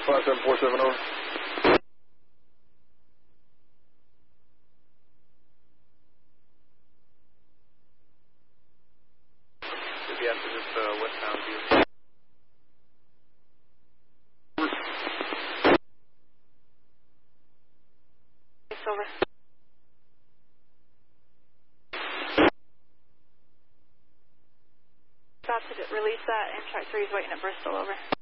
5747 over. CBS is just westbound view. Over. Stop to release that, and track 3 is waiting at Bristol, over.